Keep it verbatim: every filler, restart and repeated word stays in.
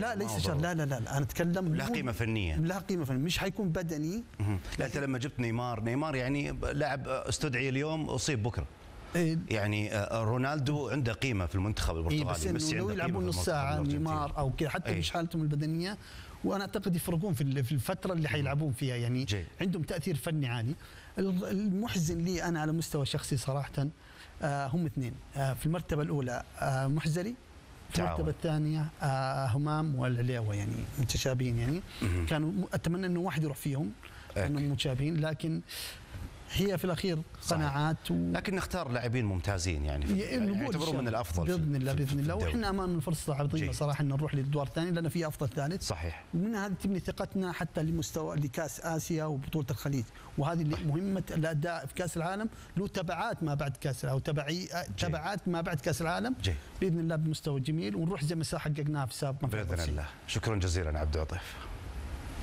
لا ليس شر، لا لا لا انا اتكلم لا قيمه فنيه، لا قيمه فنيه، مش حيكون بدني. لا انت لما جبت نيمار، نيمار يعني لاعب استدعي اليوم اصيب بكره. إيه؟ يعني رونالدو عنده قيمه في المنتخب البرتغالي، إيه بس انه لو يلعبون نص ساعه نيمار او كذا حتى إيه؟ مش حالتهم البدنيه، وانا اعتقد يفرقون في في الفتره اللي حيلعبون فيها، يعني جي. عندهم تاثير فني عالي. المحزن لي انا على مستوى شخصي صراحه آه هم اثنين، آه في المرتبه الاولى آه محزري، في المرتبه الثانيه آه همام والعليوه، يعني متشابهين، يعني كانوا اتمنى انه واحد يروح فيهم انهم متشابهين، لكن هي في الاخير قناعات و... لكن نختار لاعبين ممتازين يعني, يعني يعتبرون من الافضل باذن الله باذن الله، واحنا امام فرصه عظيمه صراحه ان نروح للدور الثاني لان في افضل ثالث. صحيح. ومن هذه تبني ثقتنا حتى لمستوى لكاس اسيا وبطوله الخليج، وهذه اللي مهمه الاداء في كاس العالم له تبعات ما بعد كاس العالم، تبعي تبعات ما بعد كاس العالم جي. باذن الله بمستوى جميل ونروح زي ما حققناها في سابق باذن الله. شكرا جزيلا عبد اللطيف.